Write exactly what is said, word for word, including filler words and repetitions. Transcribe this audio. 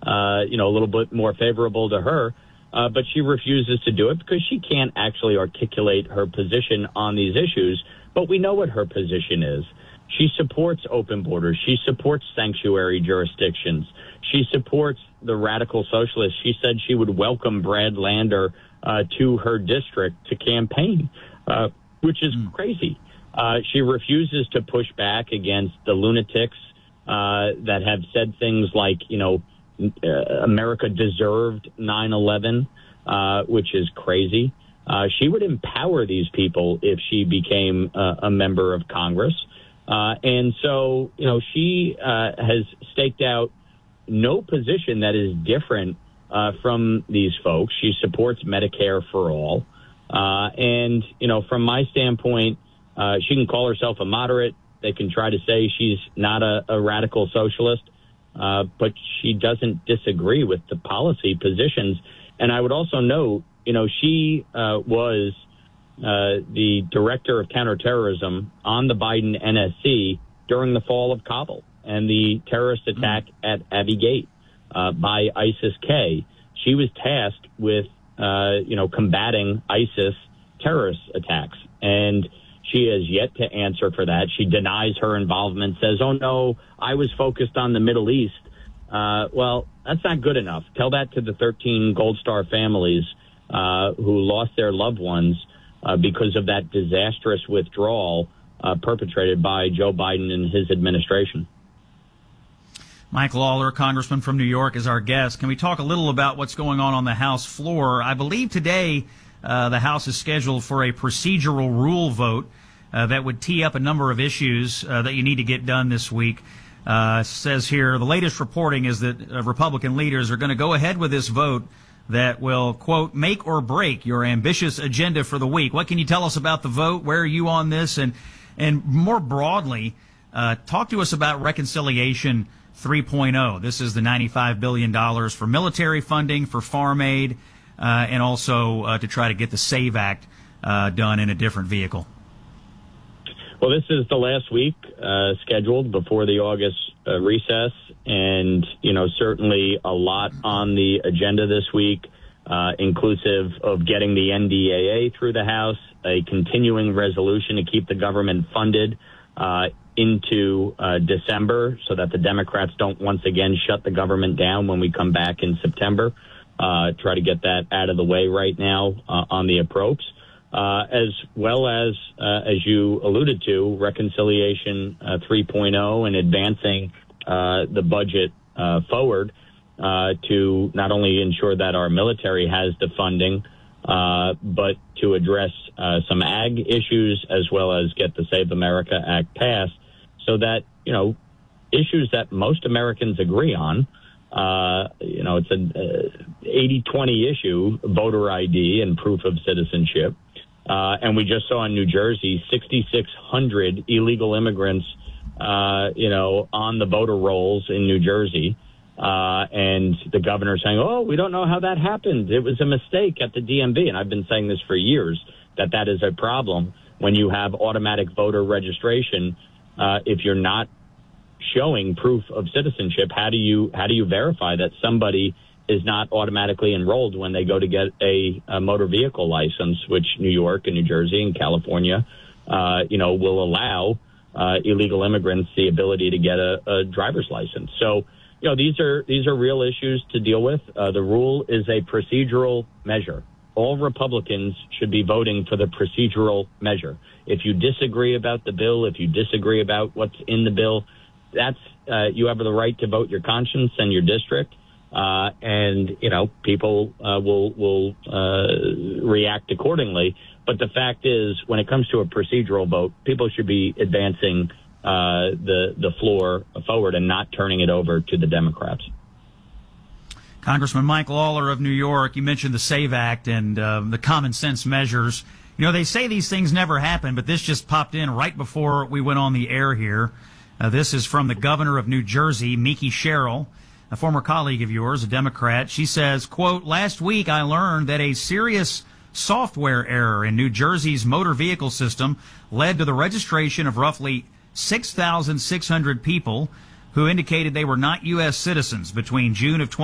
uh, you know, a little bit more favorable to her. Uh, but she refuses to do it because she can't actually articulate her position on these issues. But we know what her position is. She supports open borders. She supports sanctuary jurisdictions. She supports the radical socialists. She said she would welcome Brad Lander uh, to her district to campaign, uh, which is mm. crazy. Uh, she refuses to push back against the lunatics uh, that have said things like, you know, uh, America deserved nine eleven, uh, which is crazy. Uh, she would empower these people if she became uh, a member of Congress. Uh, and so, you know, she uh, has staked out no position that is different uh, from these folks. She supports Medicare for all. Uh, and, you know, from my standpoint, uh, she can call herself a moderate. They can try to say she's not a, a radical socialist, uh, but she doesn't disagree with the policy positions. And I would also note, you know, she uh, was uh, the director of counterterrorism on the Biden N S C during the fall of Kabul and the terrorist attack at Abbey Gate uh, by ISIS-K. She was tasked with, uh, you know, combating ISIS terrorist attacks. And she has yet to answer for that. She denies her involvement, says, oh, no, I was focused on the Middle East. Uh, well, that's not good enough. Tell that to the thirteen Gold Star families uh, who lost their loved ones uh, because of that disastrous withdrawal uh, perpetrated by Joe Biden and his administration. Mike Lawler, Congressman from New York, is our guest. Can we talk a little about what's going on on the House floor? I believe today uh, the House is scheduled for a procedural rule vote uh, that would tee up a number of issues uh, that you need to get done this week. Uh, says here, the latest reporting is that uh, Republican leaders are going to go ahead with this vote that will, quote, make or break your ambitious agenda for the week. What can you tell us about the vote? Where are you on this? And, and more broadly, uh, talk to us about reconciliation three point oh. This is the ninety-five billion dollars for military funding, for farm aid, uh, and also uh, to try to get the SAVE Act uh, done in a different vehicle. Well, this is the last week uh, scheduled before the August uh, recess, and, you know, certainly a lot on the agenda this week, uh, inclusive of getting the N D A A through the House, a continuing resolution to keep the government funded uh, into uh, December so that the Democrats don't once again shut the government down when we come back in September. Uh, try to get that out of the way right now uh, on the approach. Uh, as well as, uh, as you alluded to, reconciliation uh, three point oh and advancing uh, the budget uh, forward uh, to not only ensure that our military has the funding, uh, but to address uh, some ag issues as well as get the Save America Act passed so that, you know, issues that most Americans agree on, uh, you know, it's an eighty twenty issue, voter I D and proof of citizenship. Uh, and we just saw in New Jersey, sixty-six hundred illegal immigrants, uh, you know, on the voter rolls in New Jersey. Uh, and the governor saying, oh, we don't know how that happened. It was a mistake at the D M V. And I've been saying this for years, that that is a problem when you have automatic voter registration. Uh, if you're not showing proof of citizenship, how do you how do you verify that somebody is not automatically enrolled when they go to get a, a motor vehicle license, which New York and New Jersey and California, uh, you know, will allow uh, illegal immigrants the ability to get a, a driver's license. So, you know, these are these are real issues to deal with. Uh, the rule is a procedural measure. All Republicans should be voting for the procedural measure. If you disagree about the bill, if you disagree about what's in the bill, that's uh, you have the right to vote your conscience and your district. Uh, and, you know, people uh, will will uh, react accordingly. But the fact is, when it comes to a procedural vote, people should be advancing uh, the the floor forward and not turning it over to the Democrats. Congressman Mike Lawler of New York, you mentioned the SAVE Act and uh, the common sense measures. You know, they say these things never happen, but this just popped in right before we went on the air here. Uh, this is from the governor of New Jersey, Mikie Sherrill, a former colleague of yours, a Democrat. She says, quote, last week I learned that a serious software error in New Jersey's motor vehicle system led to the registration of roughly six thousand six hundred people who indicated they were not U S citizens between June of